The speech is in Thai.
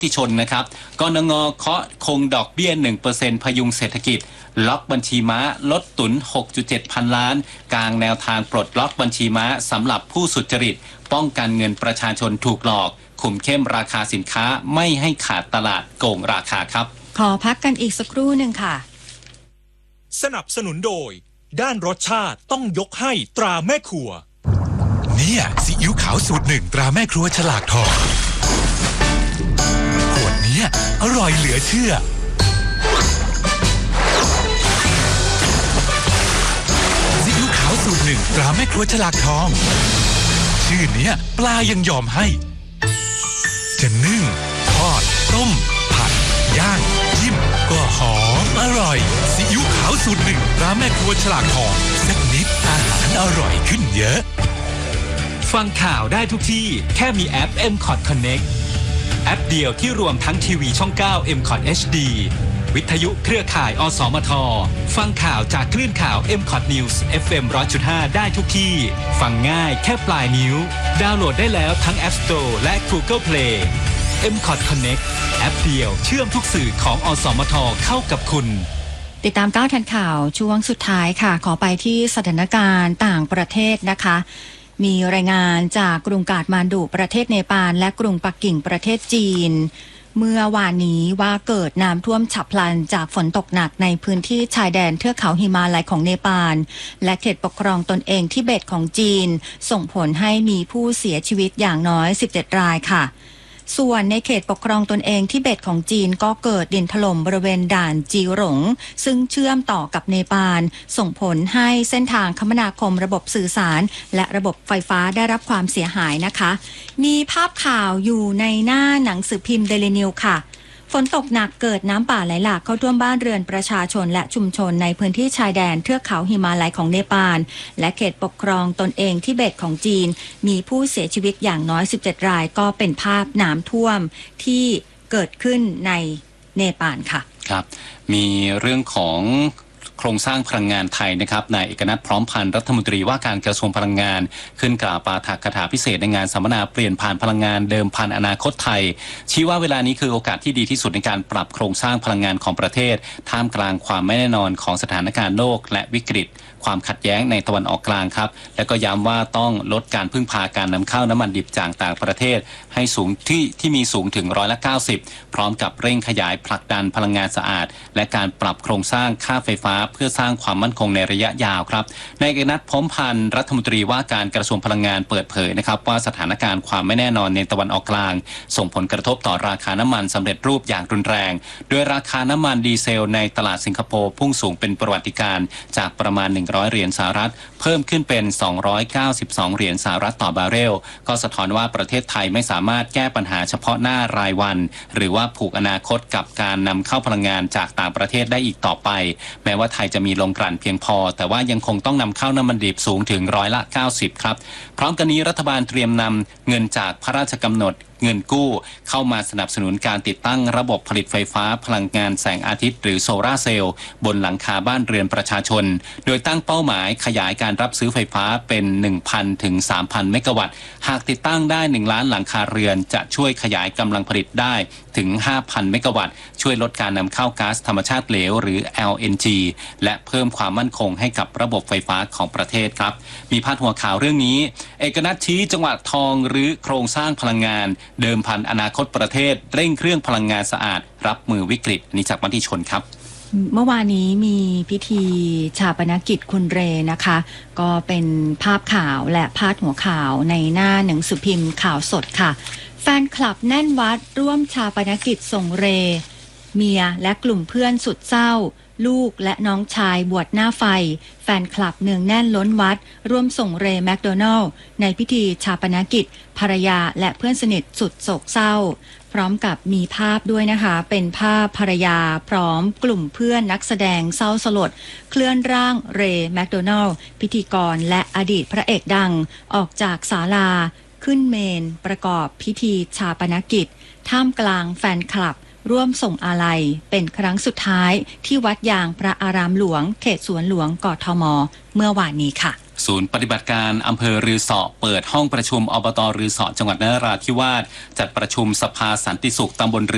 ที่ชนนะครับกนง.เคาะคงดอกเบี้ย 1% พยุงเศรษฐกิจล็อกบัญชีม้าลดตุน 6.7 พันล้านกลางแนวทางปลดล็อกบัญชีม้าสำหรับผู้สุจริตป้องกันเงินประชาชนถูกหลอกคุมเข้มราคาสินค้าไม่ให้ขาดตลาดโกงราคาครับขอพักกันอีกสักครู่หนึ่งค่ะสนับสนุนโดยด้านรสชาติต้องยกให้ตราแม่ครัวเนี่ยซีอิ๊วขาวสูตร 1ตราแม่ครัวฉลากทองขวดนี้อร่อยเหลือเชื่อซีอิ๊วขาวสูตร 1ตราแม่ครัวฉลากทองชื่อเนี้ยปลายังยอมให้จะนึ่งทอดต้มผัดย่างจิ้มก็หอมอร่อยซีอิ๊วขาวสูตร 1ตราแม่ครัวฉลากทองสักนิดอาหารอร่อยขึ้นเยอะฟังข่าวได้ทุกที่แค่มีแอป MCOT Connect แอปเดียวที่รวมทั้งทีวีช่อง 9 MCOT HD วิทยุเครือข่ายอสมทฟังข่าวจากคลื่นข่าว MCOT News FM 100.5 ได้ทุกที่ฟังง่ายแค่ปลายนิ้วดาวน์โหลดได้แล้วทั้ง App Store และ Google Play MCOT Connect แอปเดียวเชื่อมทุกสื่อของอสมทเข้ากับคุณติดตามก้าวทันข่าวช่วงสุดท้ายค่ะขอไปที่สถานการณ์ต่างประเทศนะคะมีรายงานจากกรุงกาฐมาณดูประเทศเนปาลและกรุงปักกิ่งประเทศจีนเมื่อวานนี้ว่าเกิดน้ำท่วมฉับพลันจากฝนตกหนักในพื้นที่ชายแดนเทือกเขาหิมาลัยของเนปาลและเขตปกครองตนเองทิเบตของจีนส่งผลให้มีผู้เสียชีวิตอย่างน้อย17รายค่ะส่วนในเขตปกครองตนเองทิเบตของจีนก็เกิดดินถล่มบริเวณด่านจีหลงซึ่งเชื่อมต่อกับเนปาลส่งผลให้เส้นทางคมนาคมระบบสื่อสารและระบบไฟฟ้าได้รับความเสียหายนะคะมีภาพข่าวอยู่ในหน้าหนังสือพิมพ์เดลินิวค่ะฝนตกหนักเกิดน้ำป่าไหลหลากเข้าท่วมบ้านเรือนประชาชนและชุมชนในพื้นที่ชายแดนเทือกเขาหิมาลัยของเนปาลและเขตปกครองตนเองทิเบตของจีนมีผู้เสียชีวิตอย่างน้อย17รายก็เป็นภาพน้ำท่วมที่เกิดขึ้นในเนปาลค่ะครับมีเรื่องของโครงสร้างพลังงานไทยนะครับนายเอกนัทพร้อมพันธ์รัฐมนตรีว่าการกระทรวงพลังงานขึ้นกล่าวปาฐกถาพิเศษในงานสัมมนาเปลี่ยนผ่านพลังงานเดิมพันอนาคตไทยชี้ว่าเวลานี้คือโอกาสที่ดีที่สุดในการปรับโครงสร้างพลังงานของประเทศท่ามกลางความไม่แน่นอนของสถานการณ์โลกและวิกฤตความขัดแย้งในตะวันออกกลางครับและก็ย้ำว่าต้องลดการพึ่งพาการนำเข้าน้ำมันดิบจากต่างประเทศให้สูงที่มีสูงถึง90%พร้อมกับเร่งขยายผลักดันพลังงานสะอาดและการปรับโครงสร้างค่าไฟฟ้าเพื่อสร้างความมั่นคงในระยะยาวครับนายเอกนัทพร้อมพันธ์รัฐมนตรีว่าการกระทรวงพลังงานเปิดเผยนะครับว่าสถานการณ์ความไม่แน่นอนในตะวันออกกลางส่งผลกระทบต่อราคาน้ำมันสำเร็จรูปอย่างรุนแรงโดยราคาน้ำมันดีเซลในตลาดสิงคโปร์พุ่งสูงเป็นประวัติการณ์จากประมาณ100เหรียญสหรัฐเพิ่มขึ้นเป็น292เหรียญสหรัฐต่อบาร์เรลก็สะท้อนว่าประเทศไทยไม่สามารถแก้ปัญหาเฉพาะหน้ารายวันหรือว่าผูกอนาคตกับการนำเข้าพลังงานจากต่างประเทศได้อีกต่อไปแม้ว่าไทยจะมีโรงกลั่นเพียงพอแต่ว่ายังคงต้องนำเข้าน้ำมันดิบสูงถึง90%ครับพร้อมกันนี้รัฐบาลเตรียมนำเงินจากพระราชกำหนดเงินกู้เข้ามาสนับสนุนการติดตั้งระบบผลิตไฟฟ้าพลังงานแสงอาทิตย์หรือโซลาร์เซลล์บนหลังคาบ้านเรือนประชาชนโดยตั้งเป้าหมายขยายการรับซื้อไฟฟ้าเป็น 1,000 ถึง 3,000 เมกะวัตต์หากติดตั้งได้1ล้านหลังคาเรือนจะช่วยขยายกำลังผลิตได้ถึง 5,000 เมกะวัตต์ช่วยลดการนำเข้าก๊าซธรรมชาติเหลวหรือ LNG และเพิ่มความมั่นคงให้กับระบบไฟฟ้าของประเทศครับมีพาดหัวข่าวเรื่องนี้เอกนัทชี้จังหวัดทองหรือโครงสร้างพลังงานเดิมพันอนาคตประเทศเร่งเครื่องพลังงานสะอาดรับมือวิกฤตนี้จากมติชนครับเมื่อวานนี้มีพิธีชาปนกิจคุณเรนะคะก็เป็นภาพข่าวและพาดหัวข่าวในหน้าหนังสือพิมพ์ข่าวสดค่ะแฟนคลับแน่นวัดร่วมชาปนกิจส่งเรเมียและกลุ่มเพื่อนสุดเศร้าลูกและน้องชายบวชหน้าไฟแฟนคลับเนืองแน่นล้นวัดร่วมส่งเรย์แมคโดนัลล์ในพิธีชาปนกิจภรรยาและเพื่อนสนิทสุดโศกเศร้าพร้อมกับมีภาพด้วยนะคะเป็นภาพภรรยาพร้อมกลุ่มเพื่อนนักแสดงเศร้าสลดเคลื่อนร่างเรย์แมคโดนัลล์พิธีกรและอดีตพระเอกดังออกจากศาลาขึ้นเมนประกอบพิธีชาปนกิจท่ามกลางแฟนคลับร่วมส่งอาลัยเป็นครั้งสุดท้ายที่วัดยางพระอารามหลวงเขตสวนหลวงกทม.เมื่อวานนี้ค่ะศูนย์ปฏิบัติการอำเภอรือเสาะเปิดห้องประชุมอบตรือเสาะจังหวัดนราธิวาสจัดประชุมสภาสันติสุขตำบล